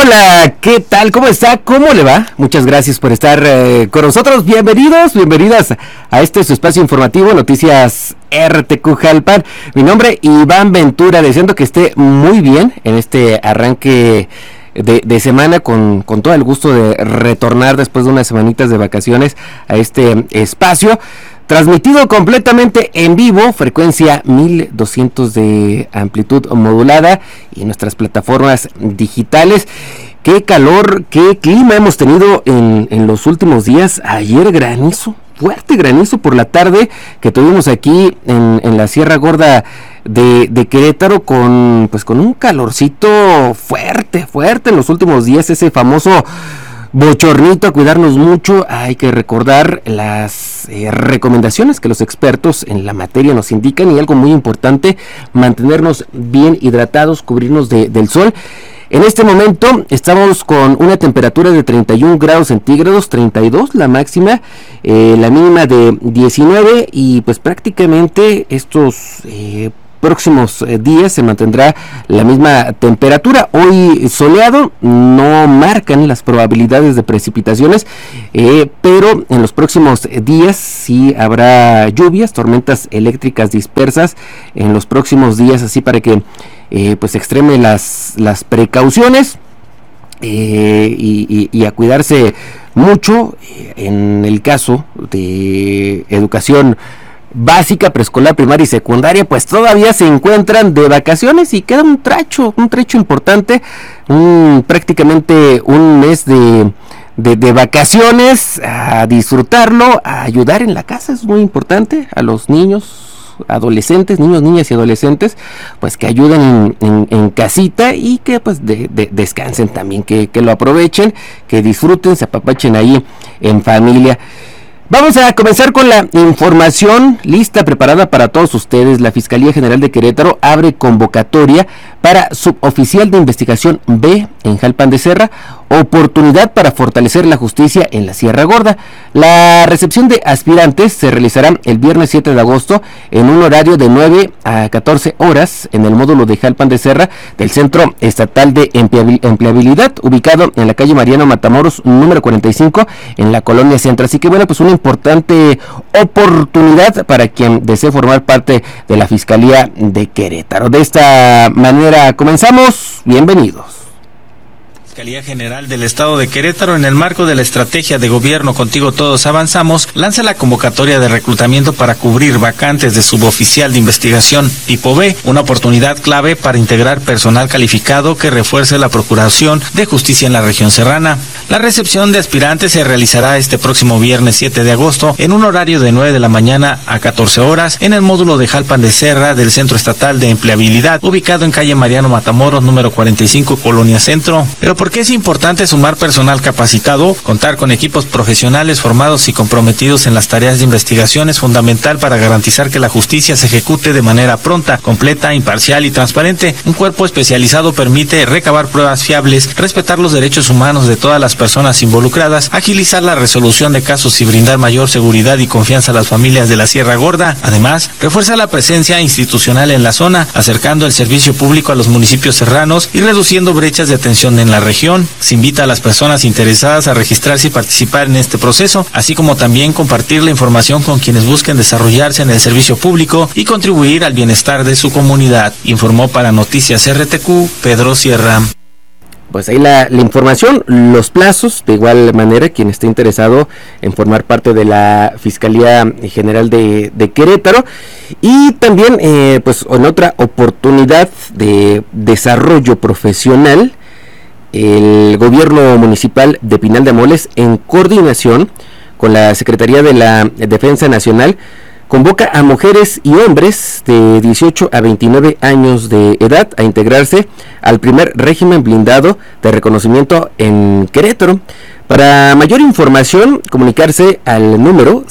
Hola, ¿qué tal? ¿Cómo está? ¿Cómo le va? Muchas gracias por estar con nosotros. Bienvenidas a este su espacio informativo, Noticias RTQ Jalpan. Mi nombre, Iván Ventura, deseando que esté muy bien en este arranque de semana con todo el gusto de retornar después de unas semanitas de vacaciones a este espacio. Transmitido completamente en vivo, frecuencia 1200 de amplitud modulada y nuestras plataformas digitales. Qué calor, qué clima hemos tenido en los últimos días. Ayer granizo, fuerte granizo por la tarde que tuvimos aquí en la Sierra Gorda de Querétaro con un calorcito fuerte en los últimos días, ese famoso bochornito. A cuidarnos mucho. Hay que recordar las recomendaciones que los expertos en la materia nos indican, y algo muy importante, mantenernos bien hidratados, cubrirnos del sol. En este momento estamos con una temperatura de 31 grados centígrados, 32 la máxima, la mínima de 19, y pues prácticamente estos próximos días se mantendrá la misma temperatura. Hoy soleado, no marcan las probabilidades de precipitaciones, pero en los próximos días sí habrá lluvias, tormentas eléctricas dispersas en los próximos días, así para que extreme las precauciones y a cuidarse mucho. En el caso de educación básica, preescolar, primaria y secundaria, pues todavía se encuentran de vacaciones y queda un trecho importante, prácticamente un mes de vacaciones, a disfrutarlo, a ayudar en la casa. Es muy importante a los niños, niñas y adolescentes, pues que ayuden en casita y que pues descansen también, que lo aprovechen, que disfruten, se apapachen ahí en familia. Vamos a comenzar con la información lista, preparada para todos ustedes. La Fiscalía General de Querétaro abre convocatoria para suboficial de investigación B en Jalpan de Serra, oportunidad para fortalecer la justicia en la Sierra Gorda. La recepción de aspirantes se realizará el viernes 7 de agosto en un horario de 9 a 14 horas en el módulo de Jalpan de Serra del Centro Estatal de Empleabilidad, ubicado en la calle Mariano Matamoros, número 45, en la Colonia Centro. Así que una importante oportunidad para quien desee formar parte de la Fiscalía de Querétaro. De esta manera comenzamos. Bienvenidos. Fiscalía General del Estado de Querétaro, en el marco de la estrategia de gobierno Contigo Todos Avanzamos, lanza la convocatoria de reclutamiento para cubrir vacantes de suboficial de investigación tipo B, una oportunidad clave para integrar personal calificado que refuerce la Procuración de Justicia en la región serrana. La recepción de aspirantes se realizará este próximo viernes 7 de agosto en un horario de 9 de la mañana a 14 horas en el módulo de Jalpan de Serra del Centro Estatal de Empleabilidad, ubicado en calle Mariano Matamoros, número 45, Colonia Centro. Pero ¿por qué es importante sumar personal capacitado? Contar con equipos profesionales formados y comprometidos en las tareas de investigación es fundamental para garantizar que la justicia se ejecute de manera pronta, completa, imparcial y transparente. Un cuerpo especializado permite recabar pruebas fiables, respetar los derechos humanos de todas las personas involucradas, agilizar la resolución de casos y brindar mayor seguridad y confianza a las familias de la Sierra Gorda. Además, refuerza la presencia institucional en la zona, acercando el servicio público a los municipios serranos y reduciendo brechas de atención en la región. Se invita a las personas interesadas a registrarse y participar en este proceso, así como también compartir la información con quienes busquen desarrollarse en el servicio público y contribuir al bienestar de su comunidad. Informó para Noticias RTQ Pedro Sierra. Pues ahí la información, los plazos. De igual manera, quien esté interesado en formar parte de la Fiscalía General de Querétaro, y también en otra oportunidad de desarrollo profesional, el gobierno municipal de Pinal de Amoles, en coordinación con la Secretaría de la Defensa Nacional, convoca a mujeres y hombres de 18 a 29 años de edad a integrarse al primer régimen blindado de reconocimiento en Querétaro. Para mayor información, comunicarse al número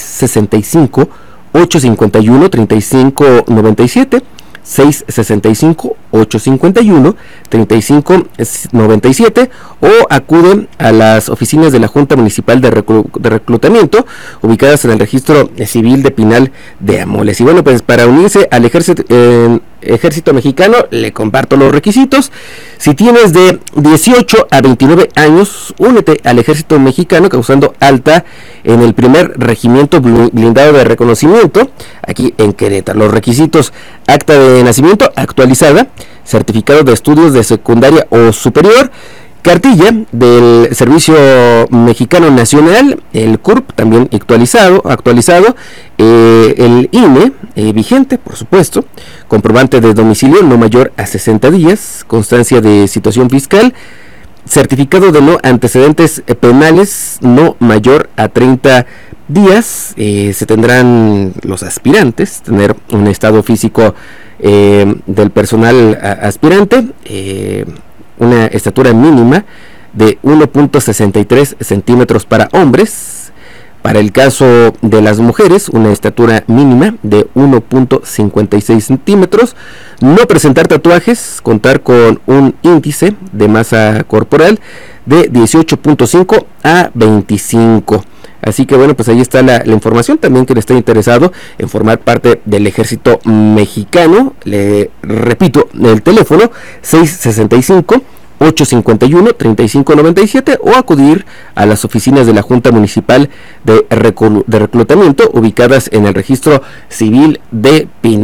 665-851-3597, 665-851-3597, o acuden a las oficinas de la Junta Municipal de Reclutamiento, ubicadas en el Registro Civil de Pinal de Amoles. Y para unirse al ejército mexicano, le comparto los requisitos: Si tienes de 18 a 29 años, únete al ejército mexicano causando alta en el primer regimiento blindado de reconocimiento aquí en Querétaro. Los requisitos: acta de nacimiento actualizada, certificado de estudios de secundaria o superior, cartilla del Servicio Mexicano Nacional, el CURP también actualizado, el INE vigente, por supuesto, comprobante de domicilio no mayor a 60 días, constancia de situación fiscal, certificado de no antecedentes penales no mayor a 30 días. Se tendrán los aspirantes, tener un estado físico del personal aspirante, una estatura mínima de 1.63 centímetros para hombres. Para el caso de las mujeres, una estatura mínima de 1.56 centímetros. No presentar tatuajes, contar con un índice de masa corporal de 18.5 a 25. Así que bueno, pues ahí está la información. También que le esté interesado en formar parte del ejército mexicano, le repito, el teléfono 665-851-3597 o acudir a las oficinas de la Junta Municipal de Reclutamiento ubicadas en el Registro Civil de Pinal.